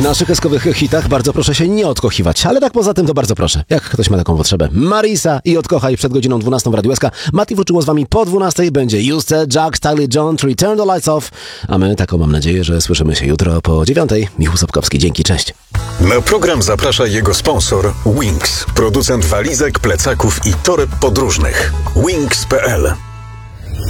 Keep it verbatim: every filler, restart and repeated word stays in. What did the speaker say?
naszych eskowych hitach bardzo proszę się nie odkochiwać, ale tak poza tym to bardzo proszę, jak ktoś ma taką potrzebę. Marisa i Odkochaj przed godziną dwunastą w Radiu S K. Mati wróciło z wami po dwunastej, będzie Juste, Jack, Styly John, Return the Lights Off, a my taką mam nadzieję, że słyszymy się jutro po dziewiątej. Michał Sapkowski, dzięki, cześć. Na program zaprasza jego sponsor Wings, producent walizek, plecaków i toreb podróżnych. Wings kropka p l